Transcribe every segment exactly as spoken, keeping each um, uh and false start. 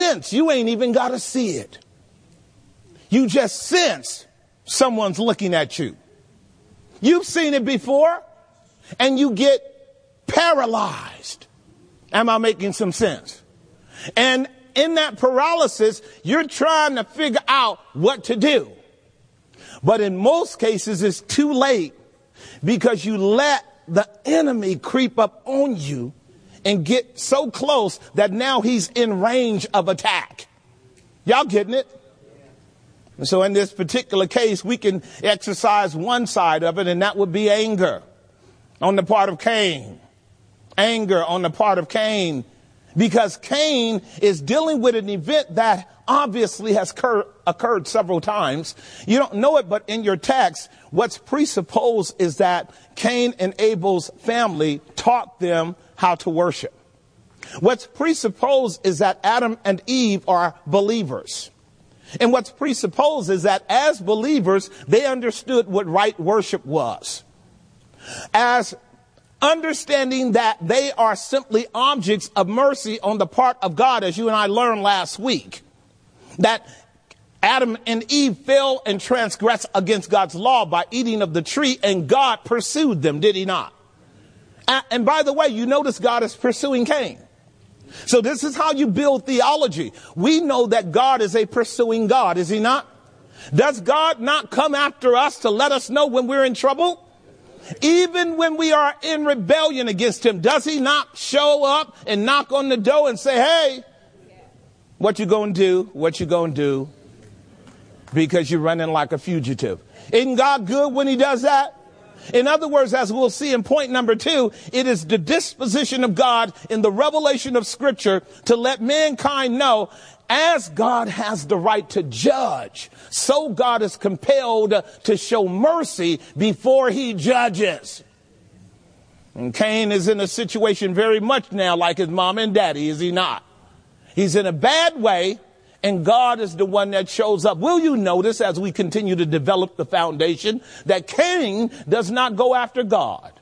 sense. You ain't even got to see it. You just sense someone's looking at you. You've seen it before, and you get paralyzed. Am I making some sense? And in that paralysis, you're trying to figure out what to do. But in most cases, it's too late because you let the enemy creep up on you and get so close that now he's in range of attack. Y'all getting it? And so in this particular case, we can exercise one side of it, and that would be anger on the part of Cain. Anger on the part of Cain, because Cain is dealing with an event that obviously has cur- occurred several times. You don't know it, but in your text, what's presupposed is that Cain and Abel's family taught them how to worship. What's presupposed is that Adam and Eve are believers. And what's presupposed is that as believers, they understood what right worship was. As understanding that they are simply objects of mercy on the part of God, as you and I learned last week. That Adam and Eve fell and transgressed against God's law by eating of the tree, and God pursued them, did he not? And by the way, you notice God is pursuing Cain. So this is how you build theology. We know that God is a pursuing God, is he not? Does God not come after us to let us know when we're in trouble? Even when we are in rebellion against him, does he not show up and knock on the door and say, hey, what you gonna do? What you gonna do? Because you're running like a fugitive. Isn't God good when he does that? In other words, as we'll see in point number two, it is the disposition of God in the revelation of Scripture to let mankind know, as God has the right to judge, so God is compelled to show mercy before he judges. And Cain is in a situation very much now like his mom and daddy, is he not? He's in a bad way, and God is the one that shows up. Will you notice, as we continue to develop the foundation, that Cain does not go after God?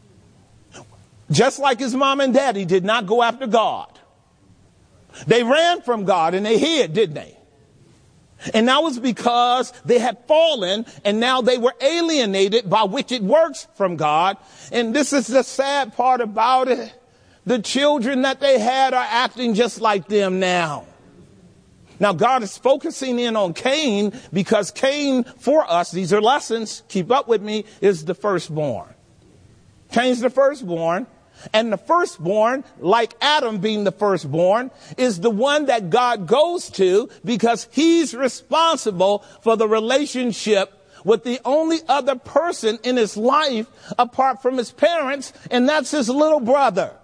Just like his mom and daddy did not go after God. They ran from God and they hid, didn't they? And that was because they had fallen, and now they were alienated by wicked works from God. And this is the sad part about it. The children that they had are acting just like them now. Now, God is focusing in on Cain because Cain, for us, these are lessons, keep up with me, is the firstborn. Cain's the firstborn. And the firstborn, like Adam being the firstborn, is the one that God goes to because he's responsible for the relationship with the only other person in his life apart from his parents, and that's his little brother.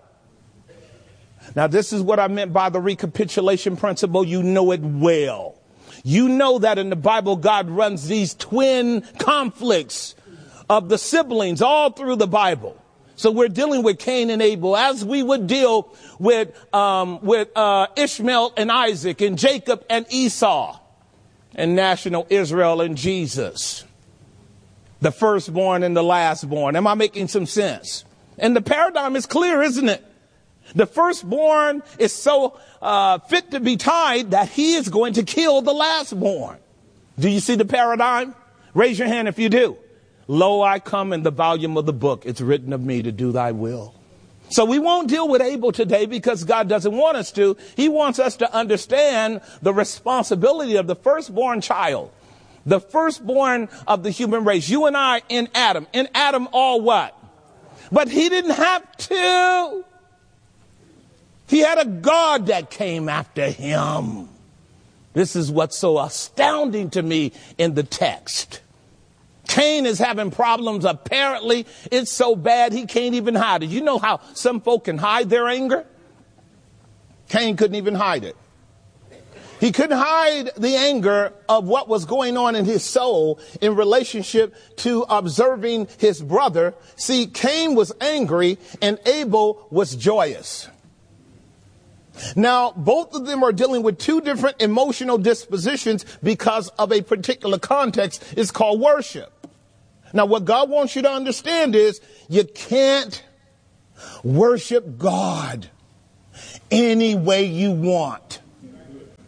Now, this is what I meant by the recapitulation principle. You know it well. You know that in the Bible, God runs these twin conflicts of the siblings all through the Bible. So we're dealing with Cain and Abel as we would deal with um, with uh, Ishmael and Isaac and Jacob and Esau and national Israel and Jesus, the firstborn and the lastborn. Am I making some sense? And the paradigm is clear, isn't it? The firstborn is so uh, fit to be tied that he is going to kill the lastborn. Do you see the paradigm? Raise your hand if you do. Lo, I come in the volume of the book. It's written of me to do thy will. So we won't deal with Abel today because God doesn't want us to. He wants us to understand the responsibility of the firstborn child, the firstborn of the human race. You and I in Adam. In Adam all what? But he didn't have to. He had a God that came after him. This is what's so astounding to me in the text. Cain is having problems. Apparently, it's so bad he can't even hide it. You know how some folk can hide their anger? Cain couldn't even hide it. He couldn't hide the anger of what was going on in his soul in relationship to observing his brother. See, Cain was angry and Abel was joyous. Now, both of them are dealing with two different emotional dispositions because of a particular context. It's called worship. Now, what God wants you to understand is you can't worship God any way you want.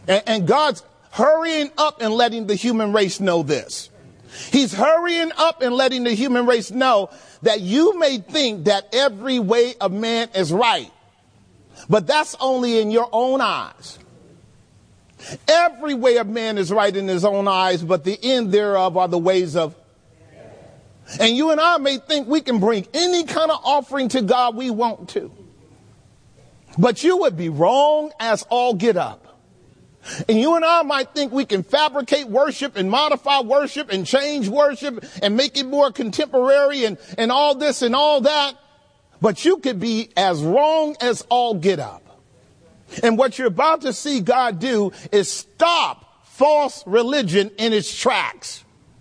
And, and God's hurrying up and letting the human race know this. He's hurrying up and letting the human race know that you may think that every way of man is right, but that's only in your own eyes. Every way of man is right in his own eyes, but the end thereof are the ways of. And you and I may think we can bring any kind of offering to God we want to, but you would be wrong as all get up. And you and I might think we can fabricate worship and modify worship and change worship and make it more contemporary and, and all this and all that. But you could be as wrong as all get up. And what you're about to see God do is stop false religion in its tracks.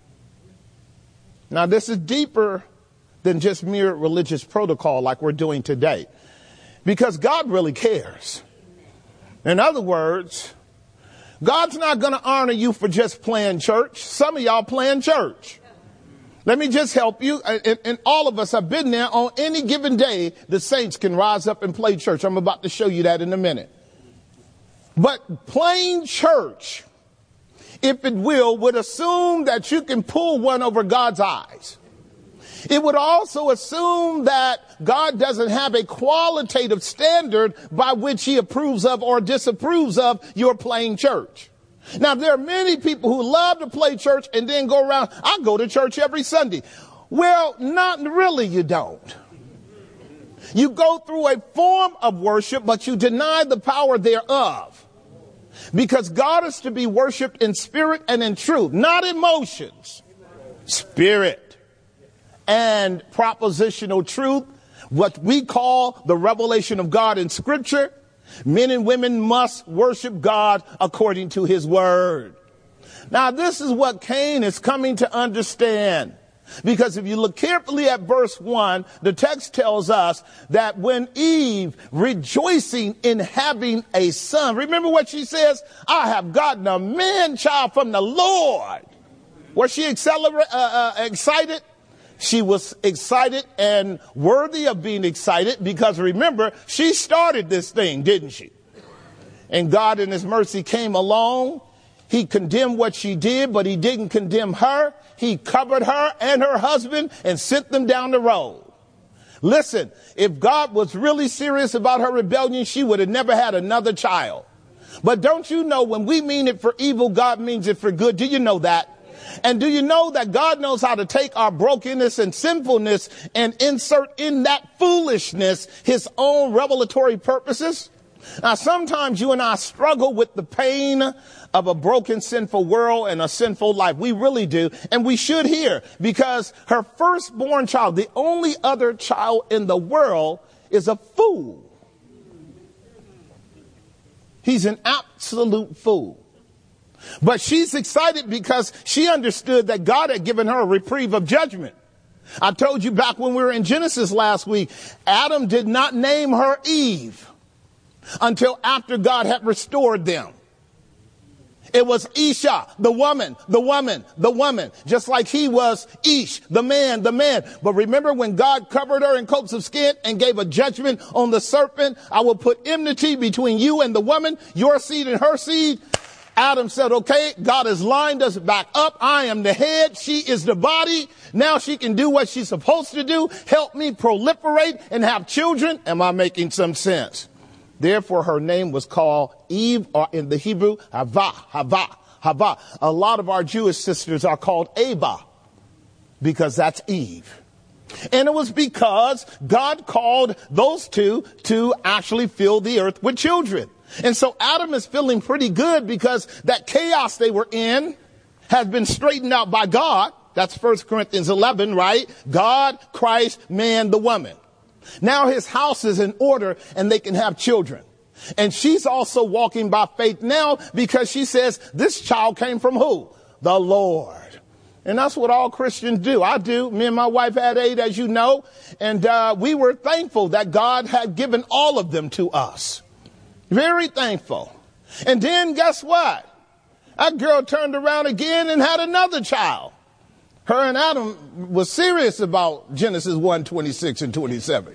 Now, this is deeper than just mere religious protocol like we're doing today, because God really cares. In other words, God's not going to honor you for just playing church. Some of y'all playing church. Let me just help you. And, and all of us have been there. On any given day, the saints can rise up and play church. I'm about to show you that in a minute. But playing church, if it will, would assume that you can pull one over God's eyes. It would also assume that God doesn't have a qualitative standard by which he approves of or disapproves of your playing church. Now, there are many people who love to play church and then go around, I go to church every Sunday. Well, not really, you don't. You go through a form of worship, but you deny the power thereof. Because God is to be worshiped in spirit and in truth, not emotions. Spirit and propositional truth, what we call the revelation of God in Scripture. Men and women must worship God according to his word. Now, this is what Cain is coming to understand. Because if you look carefully at verse one, the text tells us that when Eve, rejoicing in having a son, remember what she says? I have gotten a man child from the Lord. Was she accelerate, uh, uh, excited? She was excited and worthy of being excited because, remember, she started this thing, didn't she? And God in his mercy came along. He condemned what she did, but he didn't condemn her. He covered her and her husband and sent them down the road. Listen, if God was really serious about her rebellion, she would have never had another child. But don't you know, when we mean it for evil, God means it for good? Do you know that? And do you know that God knows how to take our brokenness and sinfulness and insert in that foolishness his own revelatory purposes? Now, sometimes you and I struggle with the pain of a broken, sinful world and a sinful life. We really do. And we should here, because her firstborn child, the only other child in the world, is a fool. He's an absolute fool. But she's excited because she understood that God had given her a reprieve of judgment. I told you back when we were in Genesis last week, Adam did not name her Eve until after God had restored them. It was Isha, the woman, the woman, the woman, just like he was Ish, the man, the man. But remember when God covered her in coats of skin and gave a judgment on the serpent? I will put enmity between you and the woman, your seed and her seed. Adam said, okay, God has lined us back up. I am the head. She is the body. Now she can do what she's supposed to do. Help me proliferate and have children. Am I making some sense? Therefore, her name was called Eve, or in the Hebrew, Hava, Hava, Hava. A lot of our Jewish sisters are called Ava because that's Eve. And it was because God called those two to actually fill the earth with children. And so Adam is feeling pretty good because that chaos they were in has been straightened out by God. That's First Corinthians eleven, right? God, Christ, man, the woman. Now his house is in order and they can have children. And she's also walking by faith now because she says this child came from who? The Lord. And that's what all Christians do. I do. Me and my wife had eight, as you know. And uh, we were thankful that God had given all of them to us. Very thankful. And then guess what? That girl turned around again and had another child. Her and Adam was serious about Genesis one, twenty-six and twenty-seven.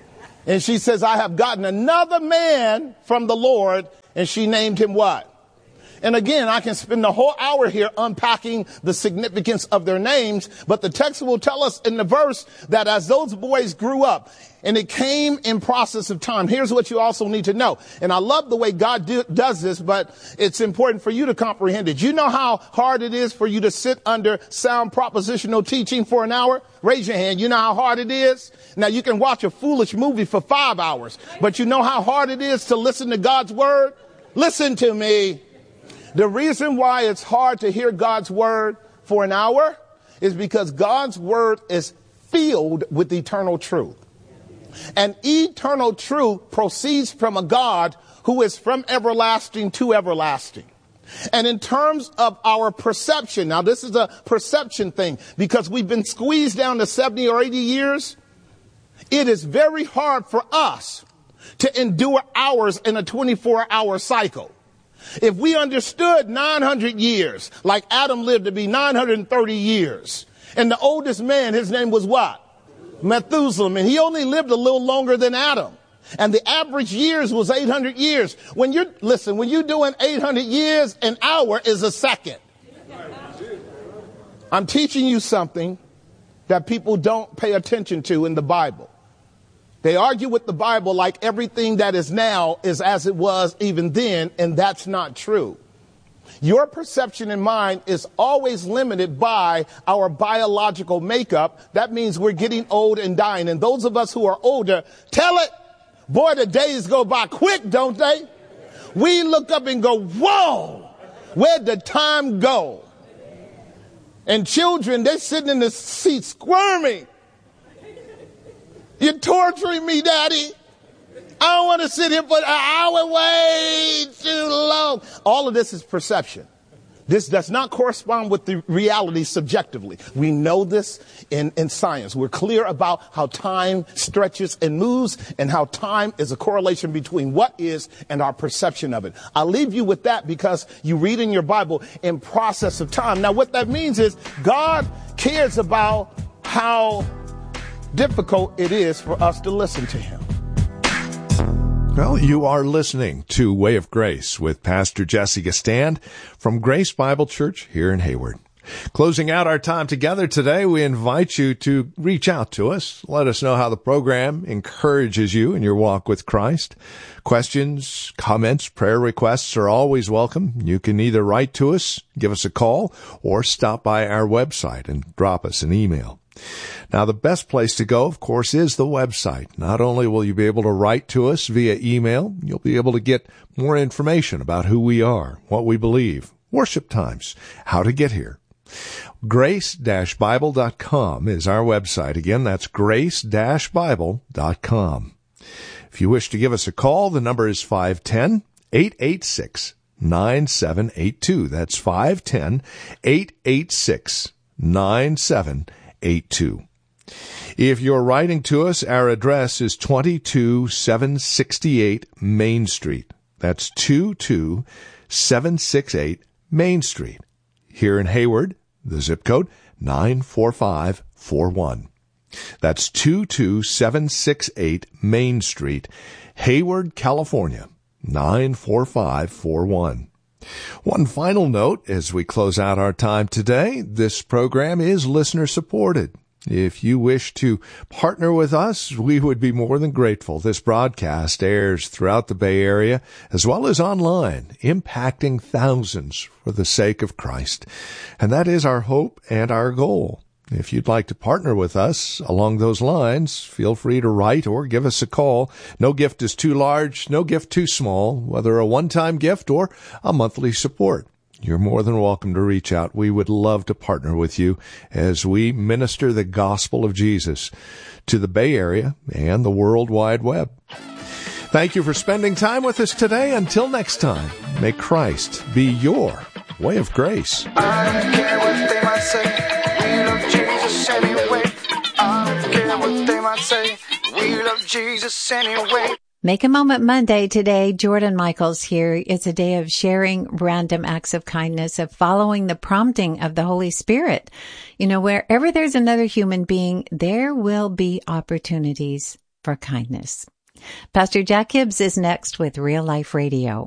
And she says, I have gotten another man from the Lord. And she named him what? And again, I can spend the whole hour here unpacking the significance of their names, but the text will tell us in the verse that as those boys grew up, and it came in process of time. Here's what you also need to know. And I love the way God do, does this, but it's important for you to comprehend it. You know how hard it is for you to sit under sound propositional teaching for an hour? Raise your hand. You know how hard it is? Now, you can watch a foolish movie for five hours, but you know how hard it is to listen to God's word? Listen to me. The reason why it's hard to hear God's word for an hour is because God's word is filled with eternal truth. And eternal truth proceeds from a God who is from everlasting to everlasting. And in terms of our perception, now this is a perception thing because we've been squeezed down to seventy or eighty years. It is very hard for us to endure hours in a twenty-four hour cycle. If we understood nine hundred years, like Adam lived to be nine hundred thirty years, and the oldest man, his name was what? Methuselah, and he only lived a little longer than Adam. And the average years was eight hundred years. When you're, listen, when you're doing eight hundred years, an hour is a second. I'm teaching you something that people don't pay attention to in the Bible. They argue with the Bible like everything that is now is as it was even then, and that's not true. Your perception and mine is always limited by our biological makeup. That means we're getting old and dying. And those of us who are older, tell it, boy, the days go by quick, don't they? We look up and go, whoa, where'd the time go? And children, they're sitting in the seat squirming. You're torturing me, Daddy. I don't want to sit here for an hour, way too long. All of this is perception. This does not correspond with the reality subjectively. We know this in, in science. We're clear about how time stretches and moves and how time is a correlation between what is and our perception of it. I'll leave you with that because you read in your Bible in process of time. Now, what that means is God cares about how difficult it is for us to listen to him. Well, you are listening to Way of Grace with Pastor Jesse Gastand from Grace Bible Church here in Hayward. Closing out our time together today, we invite you to reach out to us. Let us know how the program encourages you in your walk with Christ. Questions, comments, prayer requests are always welcome. You can either write to us, give us a call, or stop by our website and drop us an email. Now, the best place to go, of course, is the website. Not only will you be able to write to us via email, you'll be able to get more information about who we are, what we believe, worship times, how to get here. grace dash bible dot com is our website. Again, that's grace dash bible dot com. If you wish to give us a call, the number is five one zero, eight eight six, nine seven eight two. That's five one zero, eight eight six, nine seven eight two. If you're writing to us, our address is twenty-two seven sixty-eight Main Street. That's two two seven six eight Main Street. Here in Hayward, the zip code nine four five four one. That's two two seven six eight Main Street, Hayward, California, nine four five four one. One final note as we close out our time today, this program is listener supported. If you wish to partner with us, we would be more than grateful. This broadcast airs throughout the Bay Area as well as online, impacting thousands for the sake of Christ. And that is our hope and our goal. If you'd like to partner with us along those lines, feel free to write or give us a call. No gift is too large, no gift too small, whether a one-time gift or a monthly support. You're more than welcome to reach out. We would love to partner with you as we minister the gospel of Jesus to the Bay Area and the World Wide Web. Thank you for spending time with us today. Until next time, may Christ be your way of grace. I don't care what they might say. We love Jesus anyway. I don't care what they might say. We love Jesus anyway. Make a Moment Monday today. Jordan Michaels here. It's a day of sharing random acts of kindness, of following the prompting of the Holy Spirit. You know, wherever there's another human being, there will be opportunities for kindness. Pastor Jack Hibbs is next with Real Life Radio.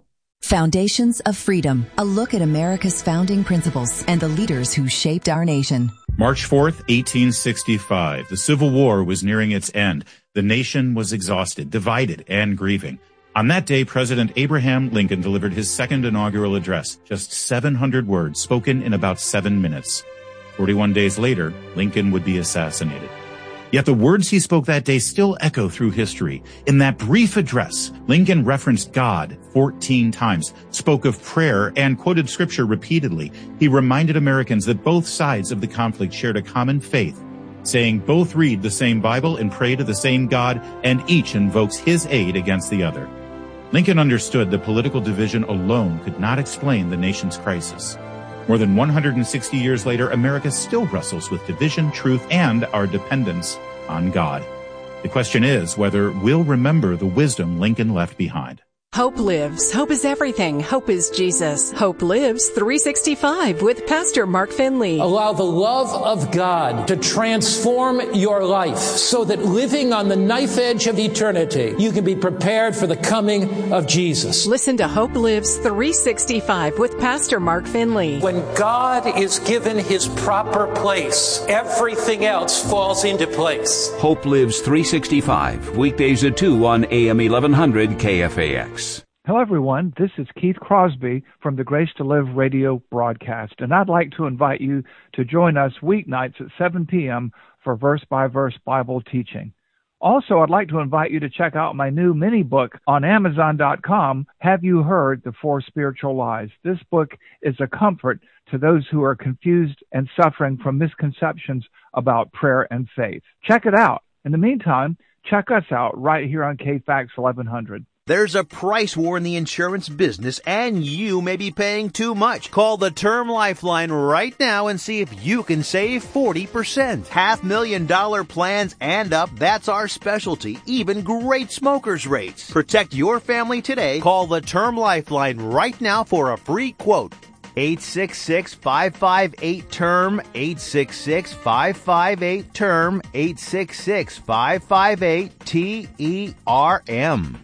Foundations of Freedom, a look at America's founding principles and the leaders who shaped our nation. March fourth, eighteen sixty-five. The Civil War was nearing its end. The nation was exhausted, divided, and grieving. On that day, President Abraham Lincoln delivered his second inaugural address, just seven hundred words spoken in about seven minutes. forty-one days later, Lincoln would be assassinated. Yet the words he spoke that day still echo through history. In that brief address, Lincoln referenced God fourteen times, spoke of prayer, and quoted scripture repeatedly. He reminded Americans that both sides of the conflict shared a common faith, saying both read the same Bible and pray to the same God, and each invokes his aid against the other. Lincoln understood that political division alone could not explain the nation's crisis. More than one hundred sixty years later, America still wrestles with division, truth, and our dependence on God. The question is whether we'll remember the wisdom Lincoln left behind. Hope lives. Hope is everything. Hope is Jesus. Hope lives three sixty-five with Pastor Mark Finley. Allow the love of God to transform your life so that living on the knife edge of eternity, you can be prepared for the coming of Jesus. Listen to Hope Lives three sixty-five with Pastor Mark Finley. When God is given his proper place, everything else falls into place. Hope Lives three sixty-five, weekdays at two on A M eleven hundred K F A X. Hello, everyone. This is Keith Crosby from the Grace to Live radio broadcast, and I'd like to invite you to join us weeknights at seven p.m. for verse-by-verse Bible teaching. Also, I'd like to invite you to check out my new mini book on Amazon dot com, Have You Heard the Four Spiritual Lies? This book is a comfort to those who are confused and suffering from misconceptions about prayer and faith. Check it out. In the meantime, check us out right here on K F A X eleven hundred. There's a price war in the insurance business, and you may be paying too much. Call the Term Lifeline right now and see if you can save forty percent. Half million dollar plans and up, that's our specialty. Even great smokers rates. Protect your family today. Call the Term Lifeline right now for a free quote. eight six six, five five eight, T E R M, eight six six, five five eight, T E R M, eight six six, five five eight, T E R M.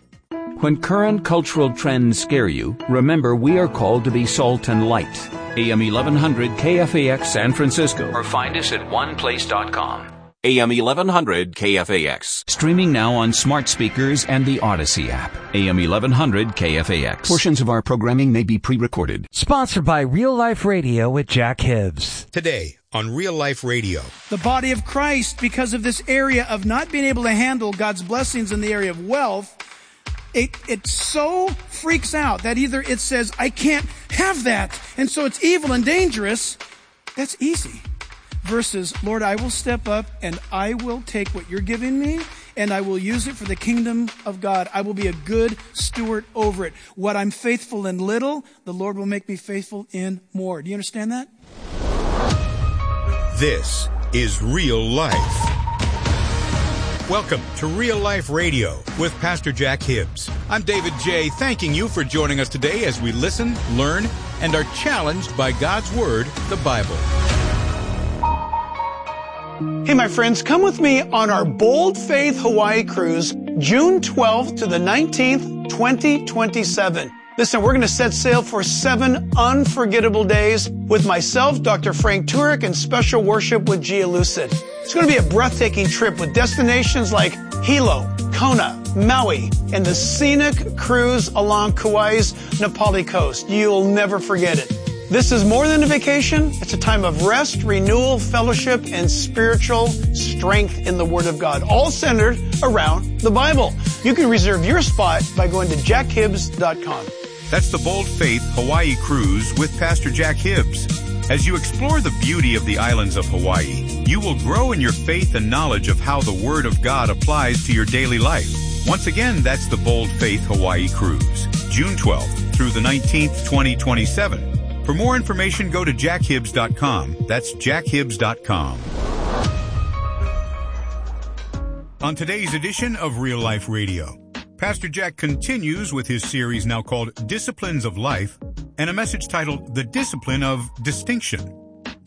When current cultural trends scare you, remember we are called to be salt and light. A M eleven hundred K F A X San Francisco, or find us at one place dot com. A M eleven hundred K F A X. Streaming now on smart speakers and the Odyssey app. A M eleven hundred K F A X. Portions of our programming may be pre-recorded. Sponsored by Real Life Radio with Jack Hibbs. Today on Real Life Radio. The body of Christ, because of this area of not being able to handle God's blessings in the area of wealth, It, it so freaks out that either it says, I can't have that, and so it's evil and dangerous. That's easy. Versus, Lord, I will step up and I will take what you're giving me and I will use it for the kingdom of God. I will be a good steward over it. What I'm faithful in little, the Lord will make me faithful in more. Do you understand that? This is Real Life. Welcome to Real Life Radio with Pastor Jack Hibbs. I'm David J., thanking you for joining us today as we listen, learn, and are challenged by God's Word, the Bible. Hey, my friends, come with me on our Bold Faith Hawaii cruise, June twelfth to the nineteenth, twenty twenty-seven. Listen, we're going to set sail for seven unforgettable days with myself, Doctor Frank Turek, and special worship with Gia Lucid. It's going to be a breathtaking trip with destinations like Hilo, Kona, Maui, and the scenic cruise along Kauai's Napali coast. You'll never forget it. This is more than a vacation. It's a time of rest, renewal, fellowship, and spiritual strength in the Word of God, all centered around the Bible. You can reserve your spot by going to jack hibbs dot com. That's the Bold Faith Hawaii Cruise with Pastor Jack Hibbs. As you explore the beauty of the islands of Hawaii, you will grow in your faith and knowledge of how the Word of God applies to your daily life. Once again, that's the Bold Faith Hawaii Cruise, June twelfth through the nineteenth, twenty twenty-seven. For more information, go to jack hibbs dot com. That's jack hibbs dot com. On today's edition of Real Life Radio, Pastor Jack continues with his series now called Disciplines of Life, and a message titled The Discipline of Distinction.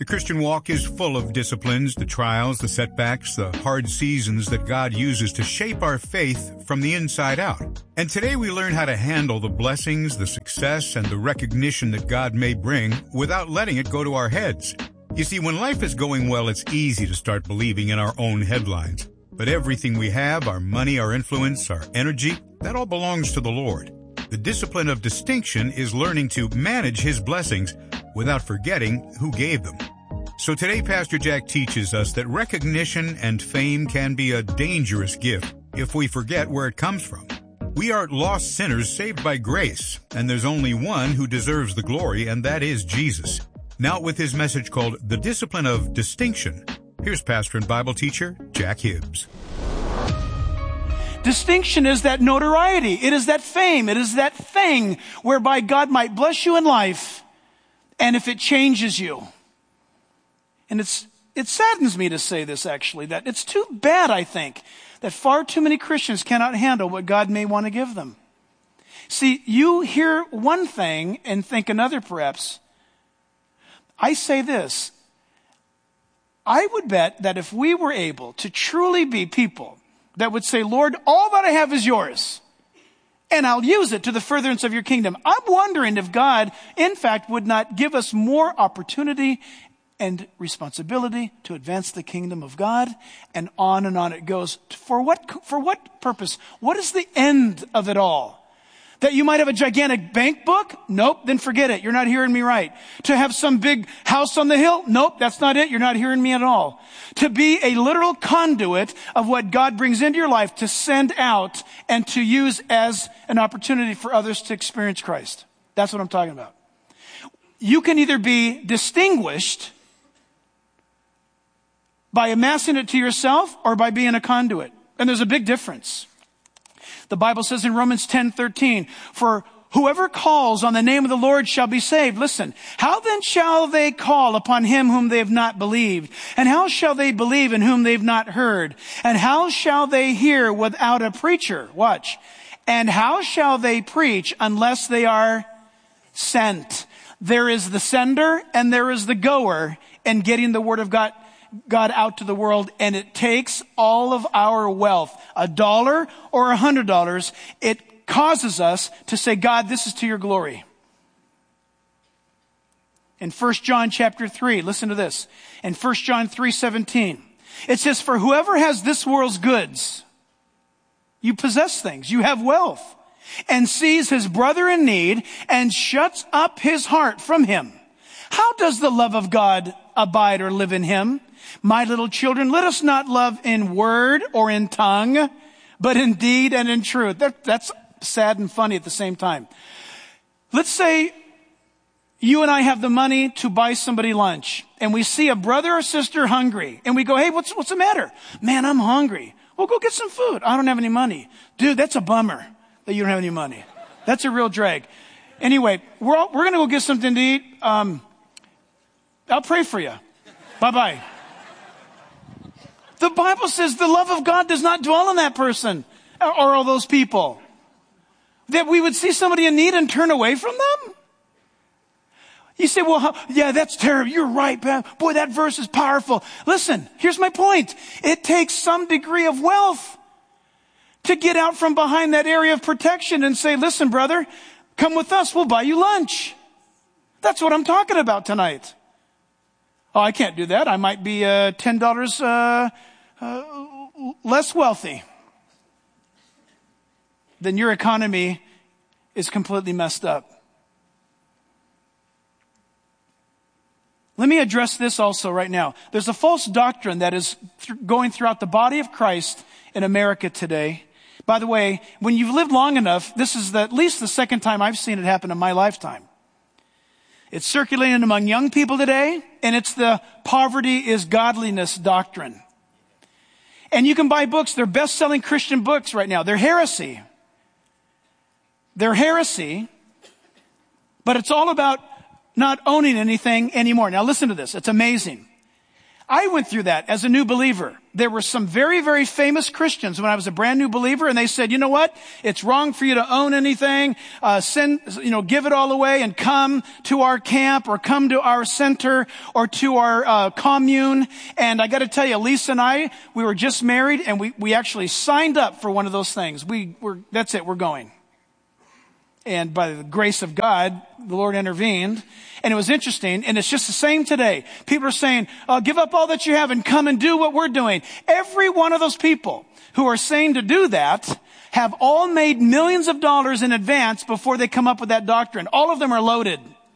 The Christian walk is full of disciplines, the trials, the setbacks, the hard seasons that God uses to shape our faith from the inside out. And today we learn how to handle the blessings, the success, and the recognition that God may bring without letting it go to our heads. You see, when life is going well, it's easy to start believing in our own headlines. But everything we have, our money, our influence, our energy, that all belongs to the Lord. The discipline of distinction is learning to manage His blessings without forgetting who gave them. So today, Pastor Jack teaches us that recognition and fame can be a dangerous gift if we forget where it comes from. We are lost sinners saved by grace, and there's only one who deserves the glory, and that is Jesus. Now with his message called The Discipline of Distinction, here's pastor and Bible teacher Jack Hibbs. Distinction is that notoriety. It is that fame. It is that thing whereby God might bless you in life, and if it changes you. And it's it saddens me to say this, actually, that it's too bad, I think, that far too many Christians cannot handle what God may want to give them. See, you hear one thing and think another, perhaps. I say this. I would bet that if we were able to truly be people that would say, Lord, all that I have is yours, and I'll use it to the furtherance of your kingdom, I'm wondering if God, in fact, would not give us more opportunity and responsibility to advance the kingdom of God, and on and on it goes. For what, for what purpose? What is the end of it all? That you might have a gigantic bank book? Nope, then forget it. You're not hearing me right. To have some big house on the hill? Nope, that's not it. You're not hearing me at all. To be a literal conduit of what God brings into your life to send out and to use as an opportunity for others to experience Christ. That's what I'm talking about. You can either be distinguished by amassing it to yourself or by being a conduit. And there's a big difference. The Bible says in Romans ten thirteen, for whoever calls on the name of the Lord shall be saved. Listen, how then shall they call upon him whom they have not believed? And how shall they believe in whom they've not heard? And how shall they hear without a preacher? Watch. And how shall they preach unless they are sent? There is the sender and there is the goer in getting the word of God God out to the world, and it takes all of our wealth, a dollar or a hundred dollars. It causes us to say, God, this is to your glory. In First John chapter three, listen to this. In First John three seventeen, it says, for whoever has this world's goods, you possess things, you have wealth, and sees his brother in need and shuts up his heart from him, how does the love of God abide or live in him? My little children, let us not love in word or in tongue, but in deed and in truth. That, that's sad and funny at the same time. Let's say you and I have the money to buy somebody lunch, and we see a brother or sister hungry, and we go, hey, what's, what's the matter? Man, I'm hungry. Well, go get some food. I don't have any money. Dude, that's a bummer that you don't have any money. That's a real drag. Anyway, we're, all, we're going to go get something to eat. Um, I'll pray for you. Bye-bye. The Bible says the love of God does not dwell in that person or, or all those people. That we would see somebody in need and turn away from them? You say, well, how, yeah, that's terrible. You're right, man. Boy, that verse is powerful. Listen, here's my point. It takes some degree of wealth to get out from behind that area of protection and say, listen, brother, come with us. We'll buy you lunch. That's what I'm talking about tonight. Oh, I can't do that. I might be uh, ten dollars uh, uh, less wealthy. Then your economy is completely messed up. Let me address this also right now. There's a false doctrine that is th- going throughout the body of Christ in America today. By the way, when you've lived long enough, this is the, at least the second time I've seen it happen in my lifetime. It's circulating among young people today, and it's the poverty is godliness doctrine. And you can buy books. They're best-selling Christian books right now. They're heresy. They're heresy, but it's all about not owning anything anymore. Now listen to this. It's amazing. I went through that as a new believer. There were some very, very famous Christians when I was a brand new believer, and they said, you know what? It's wrong for you to own anything. Uh, send, you know, give it all away and come to our camp or come to our center or to our uh, commune. And I got to tell you, Lisa and I, we were just married, and we, we actually signed up for one of those things. We were, that's it, we're going. And by the grace of God, the Lord intervened. And it was interesting. And it's just the same today. People are saying, uh, give up all that you have and come and do what we're doing. Every one of those people who are saying to do that have all made millions of dollars in advance before they come up with that doctrine. All of them are loaded.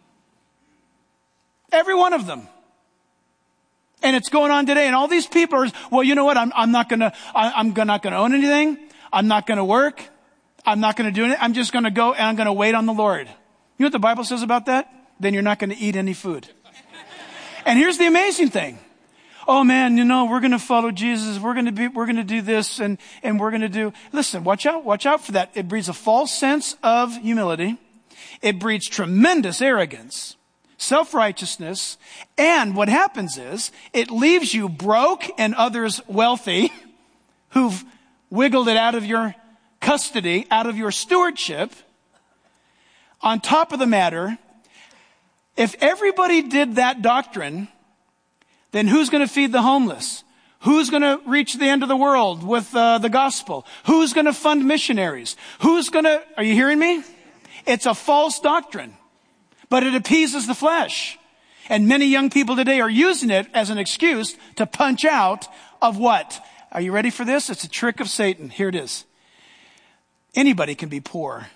Every one of them. And it's going on today. And all these people are, well, you know what? I'm, I'm not going to, I'm not going to own anything. I'm not going to work. I'm not going to do it. I'm just going to go and I'm going to wait on the Lord. You know what the Bible says about that? Then you're not going to eat any food. And here's the amazing thing. Oh man, you know, we're going to follow Jesus. We're going to be, we're going to do this and, and we're going to do, listen, watch out, watch out for that. It breeds a false sense of humility. It breeds tremendous arrogance, self-righteousness. And what happens is it leaves you broke and others wealthy who've wiggled it out of your custody, out of your stewardship. On top of the matter, if everybody did that doctrine, then who's going to feed the homeless? Who's going to reach the end of the world with uh, the gospel? Who's going to fund missionaries? Who's going to, are you hearing me? It's a false doctrine, but it appeases the flesh. And many young people today are using it as an excuse to punch out of what? Are you ready for this? It's a trick of Satan. Here it is. Anybody can be poor.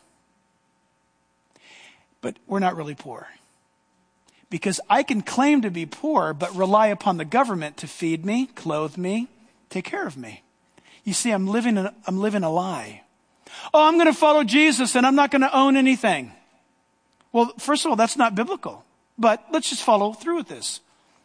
But we're not really poor. Because I can claim to be poor, but rely upon the government to feed me, clothe me, take care of me. You see, I'm living a, I'm living a lie. Oh, I'm going to follow Jesus and I'm not going to own anything. Well, first of all, that's not biblical. But let's just follow through with this.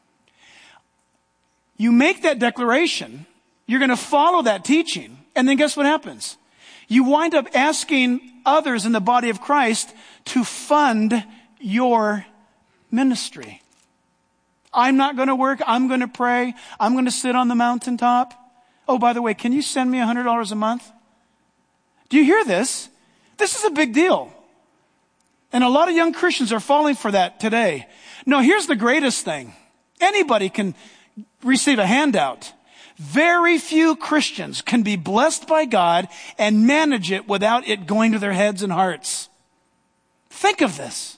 You make that declaration, you're going to follow that teaching, and then guess what happens? You wind up asking others in the body of Christ to fund your ministry. I'm not going to work. I'm going to pray. I'm going to sit on the mountaintop. Oh, by the way, can you send me one hundred dollars a month? Do you hear this? This is a big deal. And a lot of young Christians are falling for that today. No, here's the greatest thing. Anybody can receive a handout. Very few Christians can be blessed by God and manage it without it going to their heads and hearts. Think of this.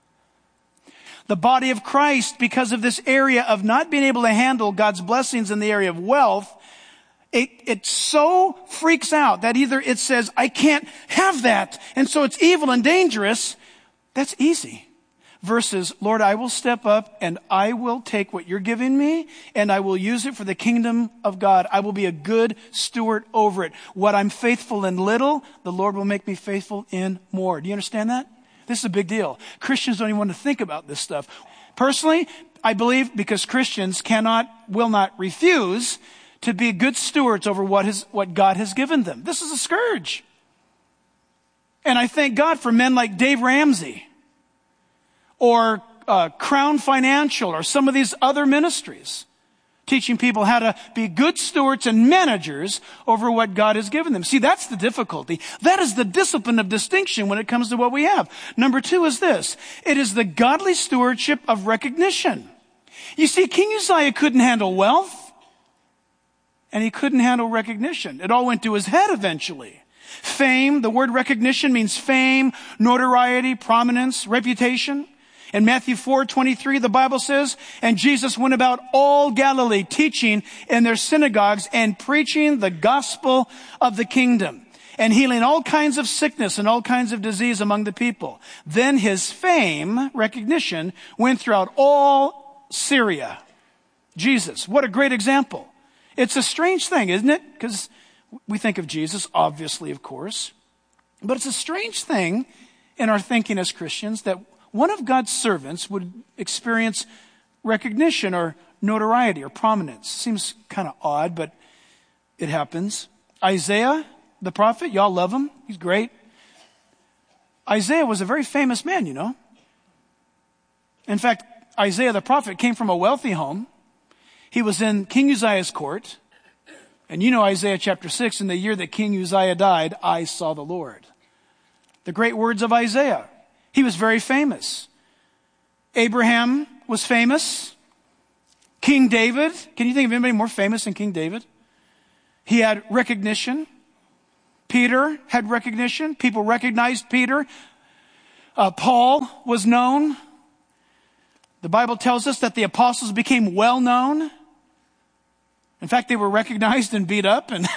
The body of Christ, because of this area of not being able to handle God's blessings in the area of wealth, it, it so freaks out that either it says, I can't have that, and so it's evil and dangerous. That's easy. Versus, Lord, I will step up and I will take what you're giving me and I will use it for the kingdom of God. I will be a good steward over it. What I'm faithful in little, the Lord will make me faithful in more. Do you understand that? This is a big deal. Christians don't even want to think about this stuff. Personally, I believe because Christians cannot, will not refuse to be good stewards over what has, what God has given them. This is a scourge. And I thank God for men like Dave Ramsey or uh, Crown Financial or some of these other ministries teaching people how to be good stewards and managers over what God has given them. See, that's the difficulty. That is the discipline of distinction when it comes to what we have. Number two is this. It is the godly stewardship of recognition. You see, King Uzziah couldn't handle wealth and he couldn't handle recognition. It all went to his head eventually. Fame, the word recognition means fame, notoriety, prominence, reputation. In Matthew four twenty-three, the Bible says, and Jesus went about all Galilee, teaching in their synagogues and preaching the gospel of the kingdom and healing all kinds of sickness and all kinds of disease among the people. Then his fame, recognition, went throughout all Syria. Jesus, what a great example. It's a strange thing, isn't it? Because we think of Jesus, obviously, of course. But it's a strange thing in our thinking as Christians that one of God's servants would experience recognition or notoriety or prominence. Seems kind of odd, but it happens. Isaiah, the prophet, y'all love him. He's great. Isaiah was a very famous man, you know. In fact, Isaiah the prophet came from a wealthy home. He was in King Uzziah's court. And you know Isaiah chapter six, in the year that King Uzziah died, I saw the Lord. The great words of Isaiah. He was very famous. Abraham was famous. King David. Can you think of anybody more famous than King David? He had recognition. Peter had recognition. People recognized Peter. Uh, Paul was known. The Bible tells us that the apostles became well known. In fact, they were recognized and beat up. And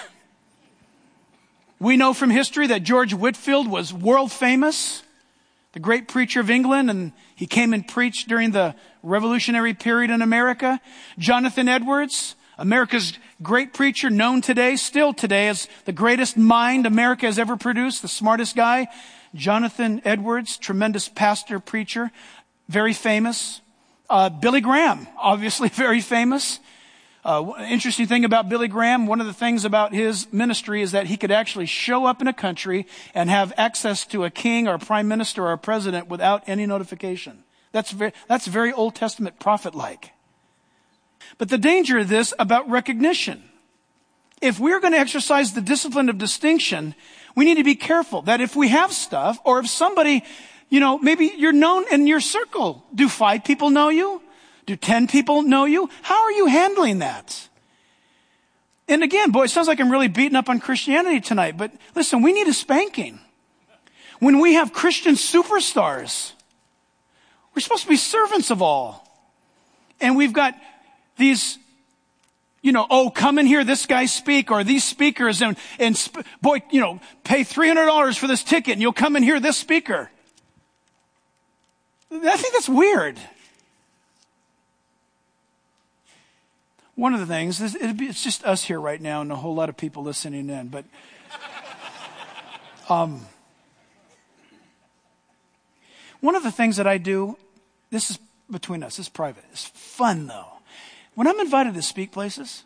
we know from history that George Whitefield was world famous, the great preacher of England, and he came and preached during the Revolutionary period in America. Jonathan Edwards, America's great preacher, known today, still today, as the greatest mind America has ever produced, the smartest guy. Jonathan Edwards, tremendous pastor, preacher, very famous. Uh, Billy Graham, obviously very famous. Uh, interesting thing about Billy Graham, one of the things about his ministry is that he could actually show up in a country and have access to a king or a prime minister or a president without any notification. That's very, that's very Old Testament prophet-like. But the danger of this about recognition, if we're going to exercise the discipline of distinction, we need to be careful that if we have stuff, or if somebody, you know, maybe you're known in your circle, do five people know you? Do ten people know you? How are you handling that? And again, boy, it sounds like I'm really beating up on Christianity tonight, but listen, we need a spanking. When we have Christian superstars, we're supposed to be servants of all. And we've got these, you know, oh, come and hear this guy speak, or these speakers, and, and sp- boy, you know, pay three hundred dollars for this ticket and you'll come and hear this speaker. I think that's weird. One of the things, is it's just us here right now and a whole lot of people listening in, but um, one of the things that I do, this is between us, it's private, it's fun though. When I'm invited to speak places,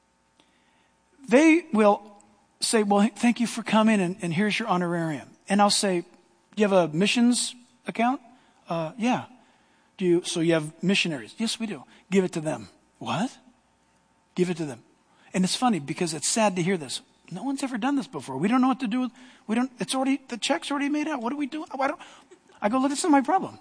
they will say, well, thank you for coming, and, and here's your honorarium. And I'll say, do you have a missions account? Uh, yeah. Do you, so you have missionaries? Yes, we do. Give it to them. What? Give it to them. And it's funny because it's sad to hear this. No one's ever done this before. We don't know what to do with, we don't, it's already, the check's already made out. What do we do? I don't, I go, look, this is my problem.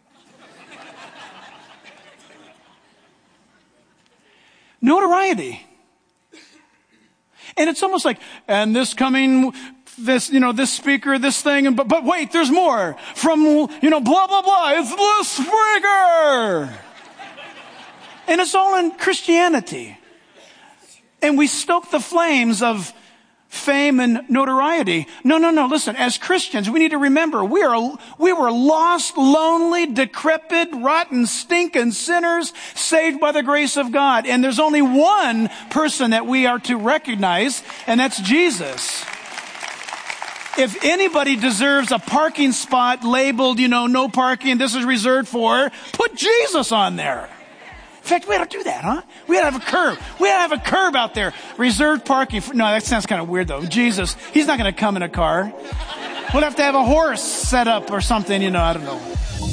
Notoriety. And it's almost like, and this coming, this, you know, this speaker, this thing, and but, but wait, there's more from, you know, blah, blah, blah. It's the speaker. And it's all in Christianity. And we stoke the flames of fame and notoriety. No, no, no. Listen, as Christians, we need to remember we are, we were lost, lonely, decrepit, rotten, stinking sinners saved by the grace of God. And there's only one person that we are to recognize, and that's Jesus. If anybody deserves a parking spot labeled, you know, no parking, this is reserved for, put Jesus on there. In fact, we ought to do that, huh? We ought to have a curb. We ought to have a curb out there. Reserved parking. For, no, that sounds kind of weird, though. Jesus, he's not going to come in a car. We'll have to have a horse set up or something, you know, I don't know.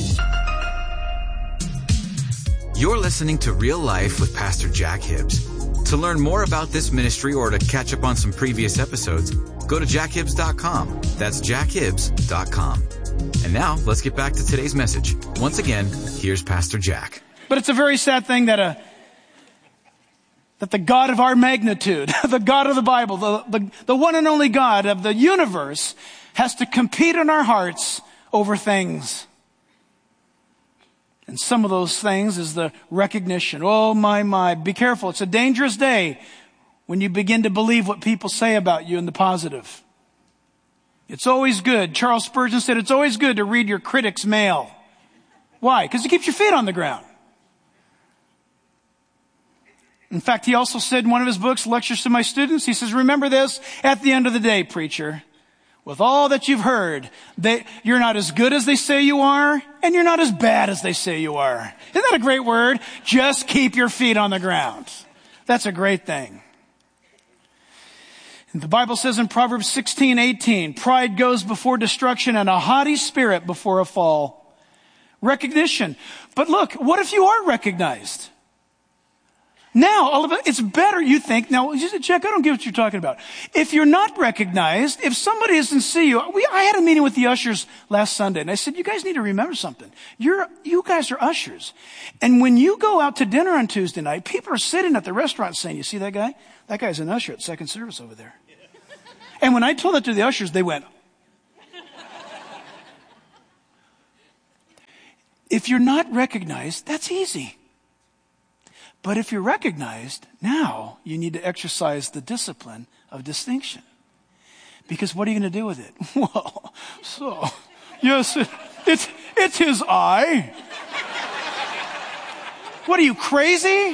You're listening to Real Life with Pastor Jack Hibbs. To learn more about this ministry or to catch up on some previous episodes, go to jack hibbs dot com. That's jack hibbs dot com. And now, let's get back to today's message. Once again, here's Pastor Jack. But it's a very sad thing that a that the God of our magnitude, the God of the Bible, the, the, the one and only God of the universe, has to compete in our hearts over things. And some of those things is the recognition. Oh, my, my. Be careful. It's a dangerous day when you begin to believe what people say about you in the positive. It's always good. Charles Spurgeon said it's always good to read your critic's mail. Why? Because it keeps your feet on the ground. In fact, he also said in one of his books, Lectures to My Students, he says, remember this, at the end of the day, preacher, with all that you've heard, they, you're not as good as they say you are, and you're not as bad as they say you are. Isn't that a great word? Just keep your feet on the ground. That's a great thing. And the Bible says in Proverbs sixteen eighteen, pride goes before destruction and a haughty spirit before a fall. Recognition. But look, what if you are recognized? Now, all of it, it's better, you think. Now, just check, I don't get what you're talking about. If you're not recognized, if somebody doesn't see you, we, I had a meeting with the ushers last Sunday, and I said, you guys need to remember something. You're, you guys are ushers. And when you go out to dinner on Tuesday night, people are sitting at the restaurant saying, you see that guy? That guy's an usher at second service over there. And when I told that to the ushers, they went. If you're not recognized, that's easy. But if you're recognized, now you need to exercise the discipline of distinction. Because what are you going to do with it? Well, so, yes, it, it's, it's his eye. What are you, crazy?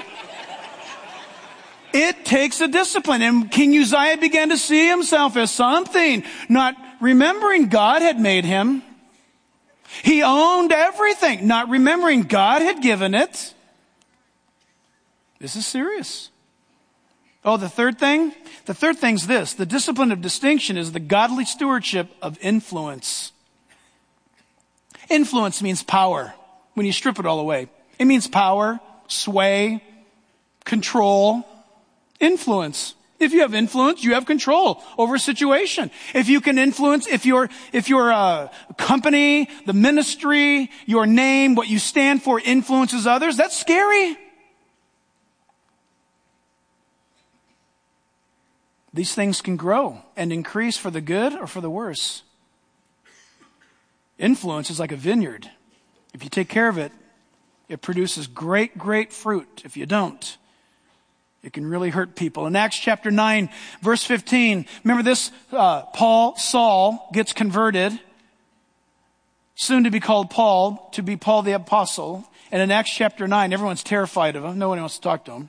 It takes a discipline. And King Uzziah began to see himself as something, not remembering God had made him. He owned everything, not remembering God had given it. This is serious. Oh, the third thing? The third thing's this. The discipline of distinction is the godly stewardship of influence. Influence means power when you strip it all away. It means power, sway, control, influence. If you have influence, you have control over a situation. If you can influence, if your, if your uh, company, the ministry, your name, what you stand for influences others, that's scary. These things can grow and increase for the good or for the worse. Influence is like a vineyard. If you take care of it, it produces great, great fruit. If you don't, it can really hurt people. In Acts chapter nine, verse fifteen, remember this, uh, Paul, Saul, gets converted, soon to be called Paul, to be Paul the Apostle. And in Acts chapter nine, everyone's terrified of him. No one wants to talk to him.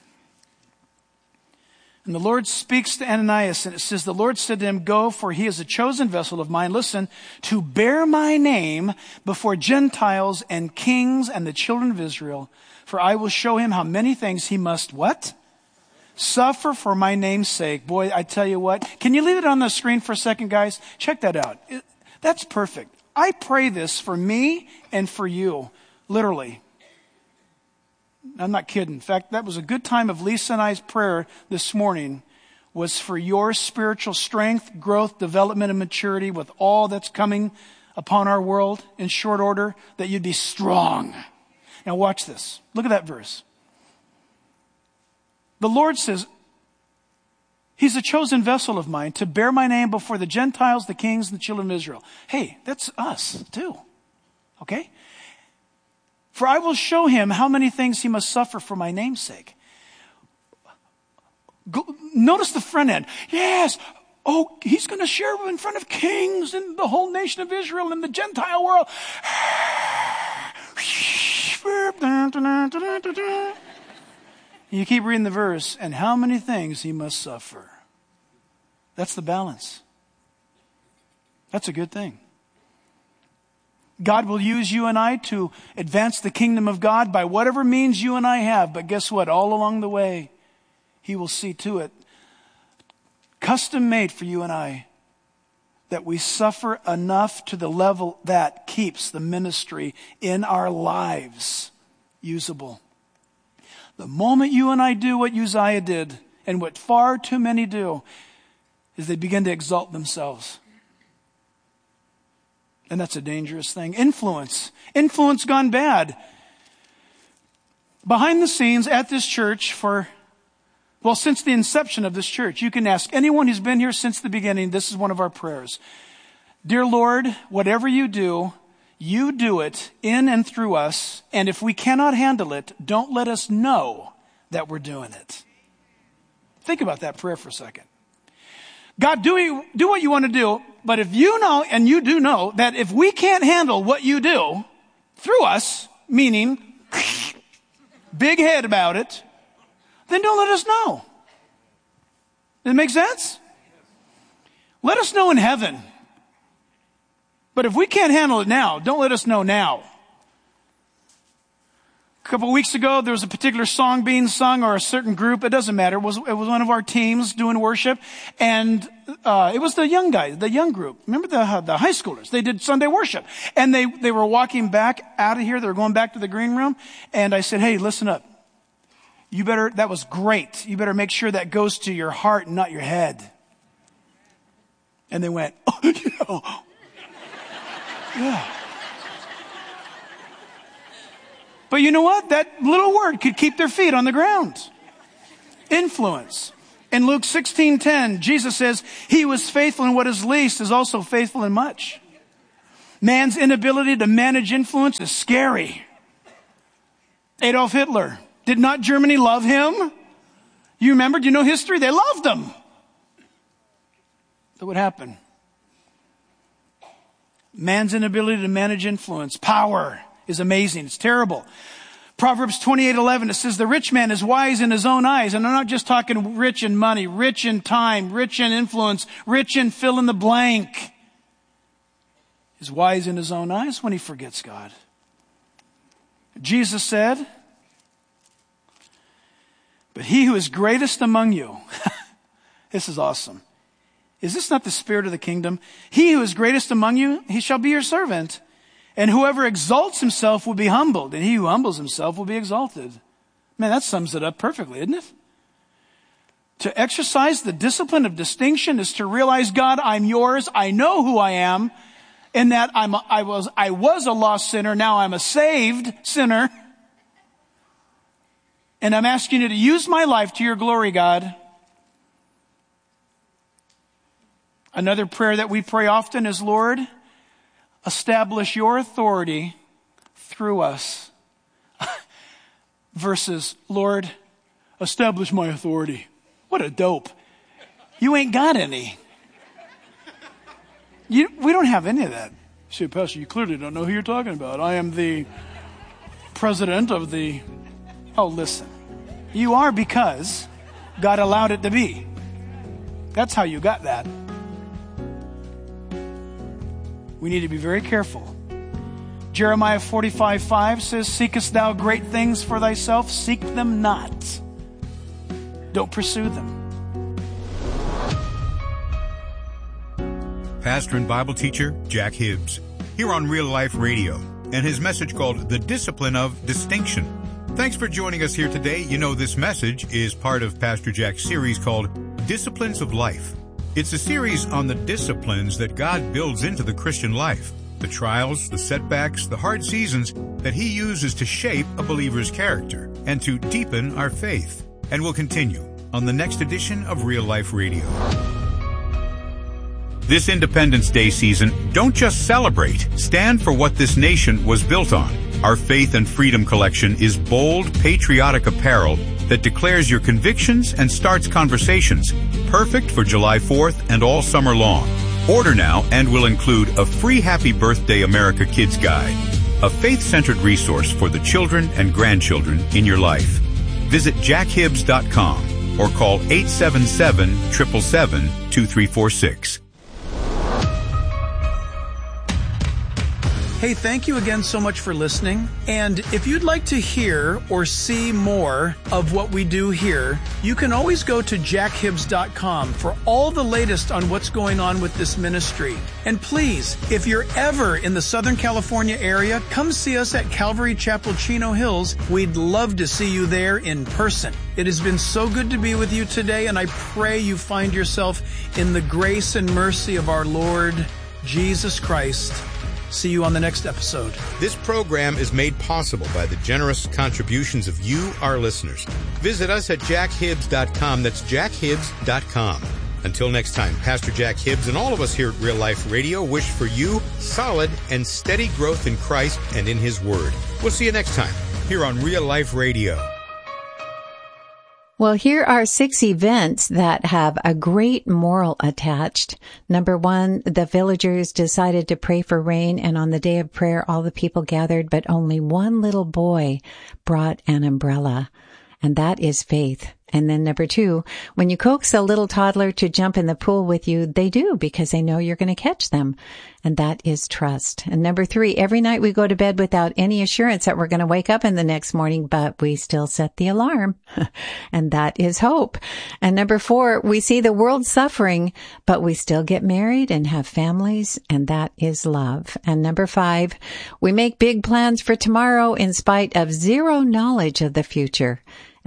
And the Lord speaks to Ananias, and it says, the Lord said to him, go, for he is a chosen vessel of mine, listen, to bear my name before Gentiles and kings and the children of Israel. For I will show him how many things he must, what? Suffer for my name's sake. Boy, I tell you what. Can you leave it on the screen for a second, guys? Check that out. It, that's perfect. I pray this for me and for you, literally. I'm not kidding. In fact, that was a good time of Lisa and I's prayer this morning, was for your spiritual strength, growth, development, and maturity with all that's coming upon our world in short order, that you'd be strong. Now watch this. Look at that verse. The Lord says, he's a chosen vessel of mine to bear my name before the Gentiles, the kings, and the children of Israel. Hey, that's us too. Okay? For I will show him how many things he must suffer for my name's sake. Go, notice the front end. Yes. Oh, he's going to share in front of kings and the whole nation of Israel and the Gentile world. You keep reading the verse, and how many things he must suffer. That's the balance. That's a good thing. God will use you and I to advance the kingdom of God by whatever means you and I have. But guess what? All along the way, he will see to it, custom made for you and I, that we suffer enough to the level that keeps the ministry in our lives usable. The moment you and I do what Uzziah did, and what far too many do, is they begin to exalt themselves. And that's a dangerous thing. Influence. Influence gone bad. Behind the scenes at this church for, well, since the inception of this church, you can ask anyone who's been here since the beginning, this is one of our prayers. Dear Lord, whatever you do, you do it in and through us. And if we cannot handle it, don't let us know that we're doing it. Think about that prayer for a second. God, do, do what you want to do, but if you know, and you do know, that if we can't handle what you do through us, meaning big head about it, then don't let us know. Does it make sense? Let us know in heaven. But if we can't handle it now, don't let us know now. A couple of weeks ago, there was a particular song being sung, or a certain group, it doesn't matter. It was, it was one of our teams doing worship. And uh, it was the young guys, the young group. Remember the, the high schoolers? They did Sunday worship. And they, they were walking back out of here. They were going back to the green room. And I said, hey, listen up. You better, that was great. You better make sure that goes to your heart and not your head. And they went, oh, yeah. yeah. But you know what? That little word could keep their feet on the ground. Influence. In Luke sixteen ten, Jesus says, he who is faithful in what is least is also faithful in much. Man's inability to manage influence is scary. Adolf Hitler. Did not Germany love him? You remember? Do you know history? They loved him. So what happened? Man's inability to manage influence. Power is amazing. It's terrible. Proverbs twenty-eight eleven, it says, the rich man is wise in his own eyes. And I'm not just talking rich in money, rich in time, rich in influence, rich in fill in the blank. Is wise in his own eyes when he forgets God. Jesus said, but he who is greatest among you, this is awesome. Is this not the spirit of the kingdom? He who is greatest among you, he shall be your servant. And whoever exalts himself will be humbled, and he who humbles himself will be exalted. Man, that sums it up perfectly, isn't it? To exercise the discipline of distinction is to realize, God, I'm yours. I know who I am, and that I'm a, I was I was a lost sinner. Now I'm a saved sinner. And I'm asking you to use my life to your glory, God. Another prayer that we pray often is, Lord, establish your authority through us. Versus, Lord, establish my authority. What a dope. You ain't got any. You, we don't have any of that. You say, Pastor, you clearly don't know who you're talking about. I am the president of the... Oh, listen. You are because God allowed it to be. That's how you got that. We need to be very careful. Jeremiah forty-five five says, seekest thou great things for thyself? Seek them not. Don't pursue them. Pastor and Bible teacher Jack Hibbs, here on Real Life Radio, and his message called The Discipline of Distinction. Thanks for joining us here today. You know, this message is part of Pastor Jack's series called Disciplines of Life. It's a series on the disciplines that God builds into the Christian life, the trials, the setbacks, the hard seasons that he uses to shape a believer's character and to deepen our faith. And we'll continue on the next edition of Real Life Radio. This Independence Day season, don't just celebrate. Stand for what this nation was built on. Our Faith and Freedom collection is bold, patriotic apparel that declares your convictions and starts conversations. Perfect for July fourth and all summer long. Order now and will include a free Happy Birthday America Kids Guide, a faith-centered resource for the children and grandchildren in your life. Visit jack hibbs dot com or call eight seven seven, seven seven seven, two three four six. Hey, thank you again so much for listening. And if you'd like to hear or see more of what we do here, you can always go to jack hibbs dot com for all the latest on what's going on with this ministry. And please, if you're ever in the Southern California area, come see us at Calvary Chapel, Chino Hills. We'd love to see you there in person. It has been so good to be with you today, and I pray you find yourself in the grace and mercy of our Lord Jesus Christ. See you on the next episode. This program is made possible by the generous contributions of you, our listeners. Visit us at jack hibbs dot com. That's jack hibbs dot com. Until next time, Pastor Jack Hibbs and all of us here at Real Life Radio wish for you solid and steady growth in Christ and in His Word. We'll see you next time here on Real Life Radio. Well, here are six events that have a great moral attached. Number one, the villagers decided to pray for rain, and on the day of prayer, all the people gathered, but only one little boy brought an umbrella. And that is faith. And then number two, when you coax a little toddler to jump in the pool with you, they do because they know you're going to catch them. And that is trust. And number three, every night we go to bed without any assurance that we're going to wake up in the next morning, but we still set the alarm. And that is hope. And number four, we see the world suffering, but we still get married and have families, and that is love. And number five, we make big plans for tomorrow in spite of zero knowledge of the future.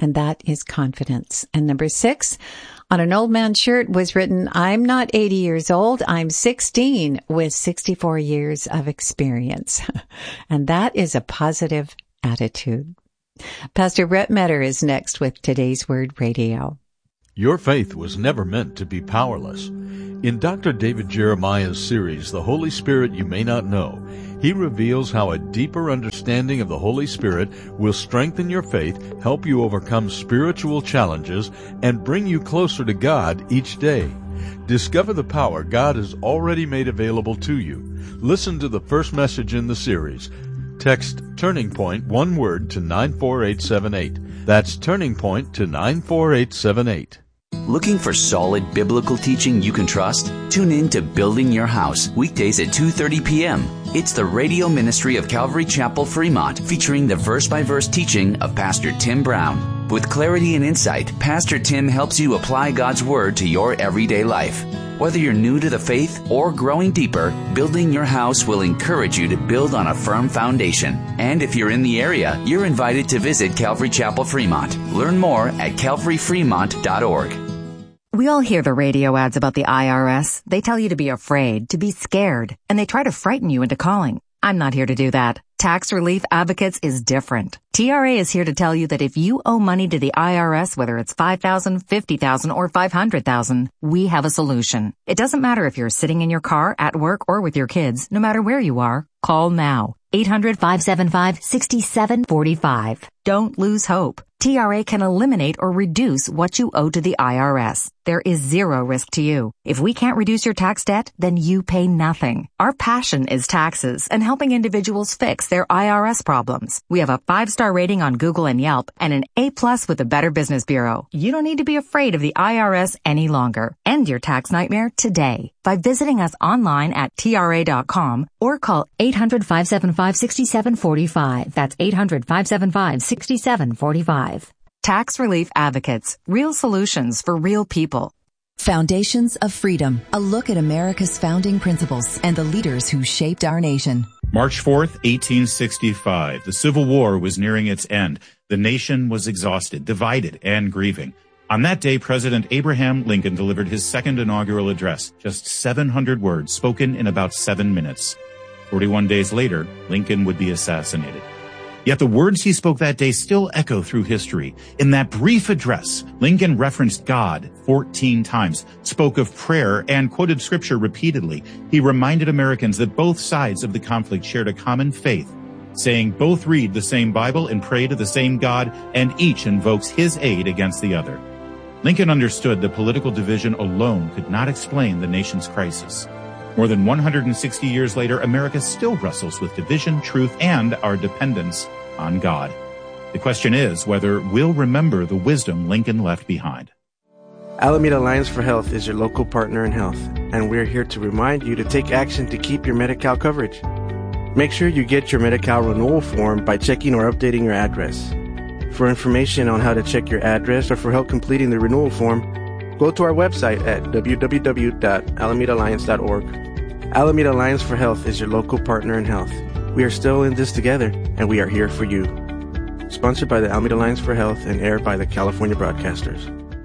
and that is confidence. And number six, on an old man's shirt was written, I'm not eighty years old, I'm sixteen with sixty-four years of experience. And that is a positive attitude. Pastor Brett Metter is next with Today's Word Radio. Your faith was never meant to be powerless. In Doctor David Jeremiah's series, The Holy Spirit You May Not Know, he reveals how a deeper understanding of the Holy Spirit will strengthen your faith, help you overcome spiritual challenges, and bring you closer to God each day. Discover the power God has already made available to you. Listen to the first message in the series. Text Turning Point, one word, to nine four eight seven eight. That's Turning Point to nine four eight seven eight. Looking for solid biblical teaching you can trust? Tune in to Building Your House, weekdays at two thirty p.m. It's the radio ministry of Calvary Chapel, Fremont, featuring the verse-by-verse teaching of Pastor Tim Brown. With clarity and insight, Pastor Tim helps you apply God's Word to your everyday life. Whether you're new to the faith or growing deeper, Building Your House will encourage you to build on a firm foundation. And if you're in the area, you're invited to visit Calvary Chapel, Fremont. Learn more at calvary fremont dot org. We all hear the radio ads about the I R S. They tell you to be afraid, to be scared, and they try to frighten you into calling. I'm not here to do that. Tax Relief Advocates is different. T R A is here to tell you that if you owe money to the I R S, whether it's five thousand dollars, fifty thousand dollars, or five hundred thousand dollars, we have a solution. It doesn't matter if you're sitting in your car, at work, or with your kids. No matter where you are, call now. eight hundred, five seven five, six seven four five. Don't lose hope. T R A can eliminate or reduce what you owe to the I R S. There is zero risk to you. If we can't reduce your tax debt, then you pay nothing. Our passion is taxes and helping individuals fix their I R S problems. We have a five-star rating on Google and Yelp and an A plus with the Better Business Bureau. You don't need to be afraid of the I R S any longer. End your tax nightmare today by visiting us online at T R A dot com or call eight hundred, five seven five, six seven four five. That's eight hundred, five seven five, six seven four five. Tax Relief Advocates. Real solutions for real people. Foundations of Freedom. A look at America's founding principles and the leaders who shaped our nation. March fourth, eighteen sixty-five. The Civil War was nearing its end. The nation was exhausted, divided, and grieving. On that day, President Abraham Lincoln delivered his second inaugural address, just seven hundred words spoken in about seven minutes. forty-one days later, Lincoln would be assassinated. Yet the words he spoke that day still echo through history. In that brief address, Lincoln referenced God fourteen times, spoke of prayer, and quoted scripture repeatedly. He reminded Americans that both sides of the conflict shared a common faith, saying both read the same Bible and pray to the same God, and each invokes his aid against the other. Lincoln understood that political division alone could not explain the nation's crisis. More than one hundred sixty years later, America still wrestles with division, truth, and our dependence on God. The question is whether we'll remember the wisdom Lincoln left behind. Alameda Alliance for Health is your local partner in health, and we're here to remind you to take action to keep your Medi-Cal coverage. Make sure you get your Medi-Cal renewal form by checking or updating your address. For information on how to check your address or for help completing the renewal form, go to our website at w w w dot alameda alliance dot org. Alameda Alliance for Health is your local partner in health. We are still in this together, and we are here for you. Sponsored by the Alameda Alliance for Health and aired by the California Broadcasters.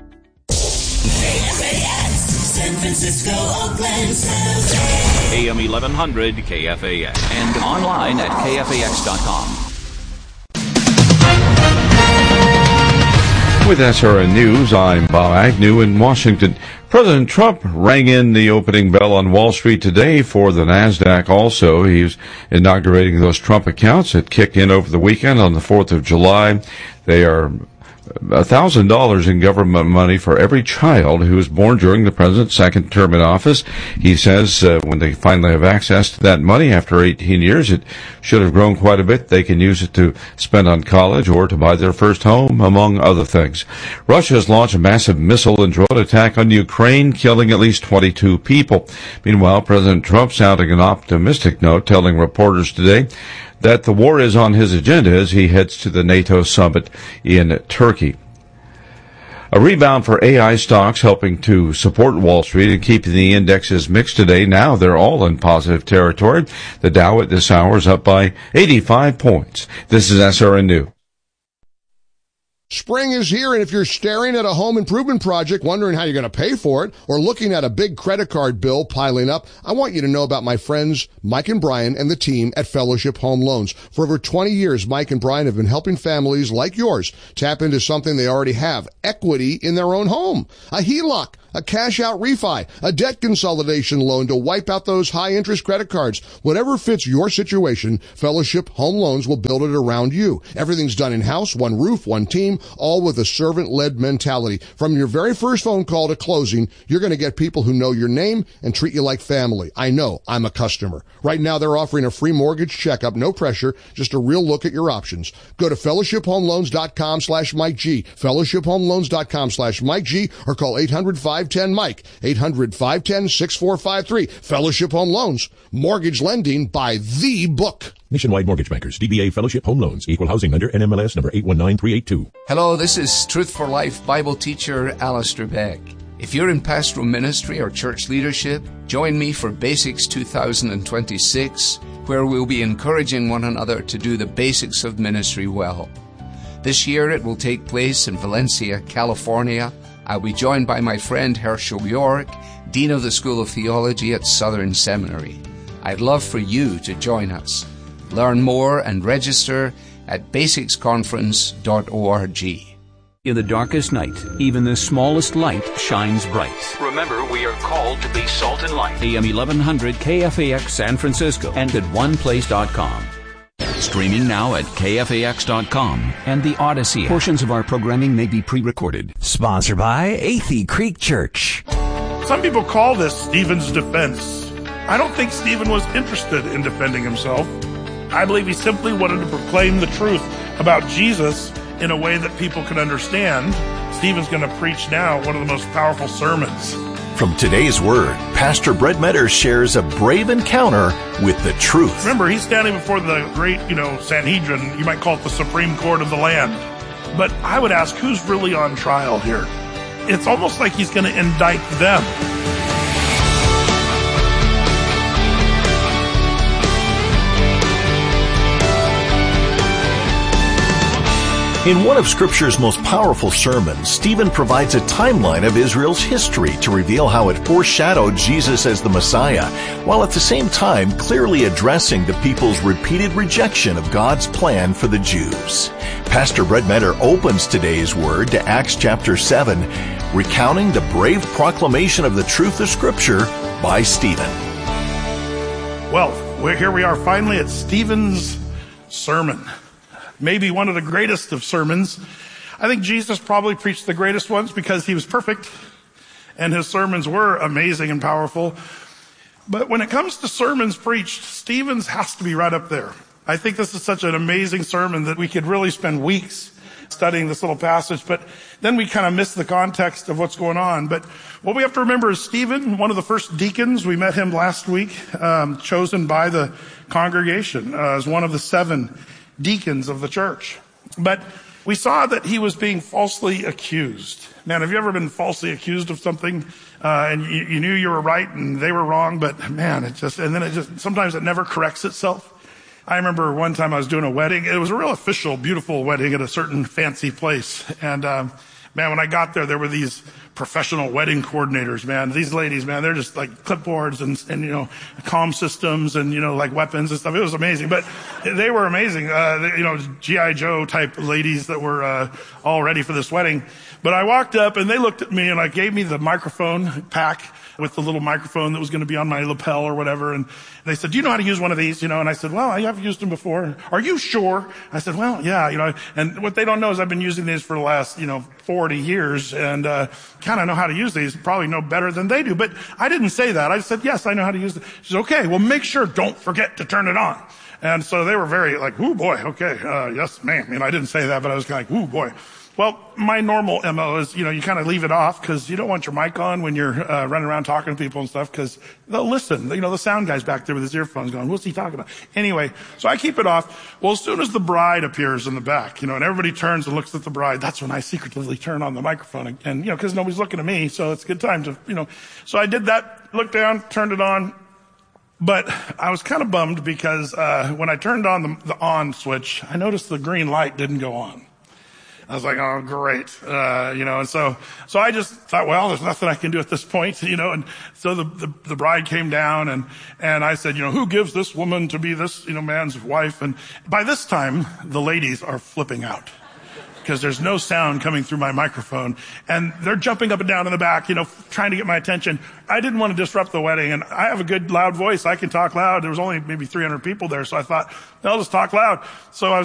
San Francisco, Oakland, A M eleven hundred K F A X and online at K F A X dot com. With S R N News, I'm Bob Agnew in Washington. President Trump rang in the opening bell on Wall Street today for the NASDAQ also. He's inaugurating those Trump accounts that kick in over the weekend on the fourth of July. They are one thousand dollars in government money for every child who was born during the president's second term in office. He says uh, when they finally have access to that money after eighteen years, it should have grown quite a bit. They can use it to spend on college or to buy their first home, among other things. Russia has launched a massive missile and drone attack on Ukraine, killing at least twenty-two people. Meanwhile, President Trump sounding an optimistic note, telling reporters today that the war is on his agenda as he heads to the NATO summit in Turkey. A rebound for A I stocks helping to support Wall Street and keeping the indexes mixed today. Now they're all in positive territory. The Dow at this hour is up by eighty-five points. This is S R N News. Spring is here, and if you're staring at a home improvement project, wondering how you're going to pay for it, or looking at a big credit card bill piling up, I want you to know about my friends Mike and Brian and the team at Fellowship Home Loans. For over twenty years, Mike and Brian have been helping families like yours tap into something they already have, equity in their own home. A H E L O C, a cash-out refi, a debt consolidation loan to wipe out those high-interest credit cards. Whatever fits your situation, Fellowship Home Loans will build it around you. Everything's done in-house, one roof, one team, all with a servant-led mentality. From your very first phone call to closing, you're going to get people who know your name and treat you like family. I know. I'm a customer. Right now, they're offering a free mortgage checkup, no pressure, just a real look at your options. Go to fellowship home loans dot com slash Mike G, fellowship home loans dot com slash Mike G, or call eight hundred, five one zero, Mike, eight hundred, five one zero, six four five three. Fellowship Home Loans, mortgage lending by the book. Nationwide Mortgage Bankers, D B A Fellowship Home Loans, Equal Housing Lender, N M L S number eight one nine three eight two. Hello, this is Truth for Life Bible teacher Alistair Beck. If you're in pastoral ministry or church leadership, join me for Basics two thousand twenty-six, where we'll be encouraging one another to do the basics of ministry well. This year it will take place in Valencia, California. I'll be joined by my friend Herschel York, Dean of the School of Theology at Southern Seminary. I'd love for you to join us. Learn more and register at basics conference dot org. In the darkest night, even the smallest light shines bright. Remember, we are called to be salt and light. A M eleven hundred K F A X San Francisco and at one place dot com. Streaming now at K F A X dot com and the Odyssey app. Portions of our programming may be pre-recorded. Sponsored by Athey Creek Church. Some people call this Stephen's defense. I don't think Stephen was interested in defending himself. I believe he simply wanted to proclaim the truth about Jesus in a way that people could understand. Stephen's going to preach now one of the most powerful sermons. From today's Word, Pastor Brett Metter shares a brave encounter with the truth. Remember, he's standing before the great, you know, Sanhedrin. You might call it the Supreme Court of the land. But I would ask, who's really on trial here? It's almost like he's going to indict them. In one of Scripture's most powerful sermons, Stephen provides a timeline of Israel's history to reveal how it foreshadowed Jesus as the Messiah, while at the same time clearly addressing the people's repeated rejection of God's plan for the Jews. Pastor Brett Metter opens today's Word to Acts chapter seven, recounting the brave proclamation of the truth of Scripture by Stephen. Well, we're, here we are finally at Stephen's sermon. Maybe one of the greatest of sermons. I think Jesus probably preached the greatest ones because he was perfect and his sermons were amazing and powerful. But when it comes to sermons preached, Stephen's has to be right up there. I think this is such an amazing sermon that we could really spend weeks studying this little passage, but then we kind of miss the context of what's going on. But what we have to remember is Stephen, one of the first deacons, we met him last week, um, chosen by the congregation uh, as one of the seven deacons of the church. But we saw that he was being falsely accused. Man, have you ever been falsely accused of something uh, and you, you knew you were right and they were wrong, but man, it just, and then it just, sometimes it never corrects itself. I remember one time I was doing a wedding. It was a real official, beautiful wedding at a certain fancy place. And um, man, when I got there, there were these professional wedding coordinators, man. These ladies, man, they're just like clipboards and, and, you know, comm systems and, you know, like weapons and stuff. It was amazing, but they were amazing. Uh, they, you know, G I Joe type ladies that were, uh, all ready for this wedding. But I walked up and they looked at me and like gave me the microphone pack with the little microphone that was going to be on my lapel or whatever. And they said, do you know how to use one of these? You know, and I said, well, I have used them before. Are you sure? I said, well, yeah, you know, and what they don't know is I've been using these for the last, you know, forty years and, uh, kind of know how to use these, probably know better than they do. But I didn't say that. I said, yes, I know how to use it. She said, okay, well, make sure, don't forget to turn it on. And so they were very like, ooh, boy, okay, uh, yes, ma'am. You know, I didn't say that, but I was kind of like, ooh, boy. Well, my normal M O is, you know, you kind of leave it off because you don't want your mic on when you're uh, running around talking to people and stuff because they'll listen. You know, the sound guy's back there with his earphones going, what's he talking about? Anyway, so I keep it off. Well, as soon as the bride appears in the back, you know, and everybody turns and looks at the bride, that's when I secretively turn on the microphone. And, you know, because nobody's looking at me, so it's a good time to, you know. So I did that, looked down, turned it on. But I was kind of bummed because uh when I turned on the, the on switch, I noticed the green light didn't go on. I was like, oh, great. Uh, you know, and so, so I just thought, well, there's nothing I can do at this point, you know, and so the, the, the bride came down and, and I said, you know, who gives this woman to be this, you know, man's wife? And by this time, the ladies are flipping out, because there's no sound coming through my microphone. And they're jumping up and down in the back, you know, trying to get my attention. I didn't want to disrupt the wedding, and I have a good loud voice. I can talk loud. There was only maybe three hundred people there, so I thought, I'll just talk loud. So I was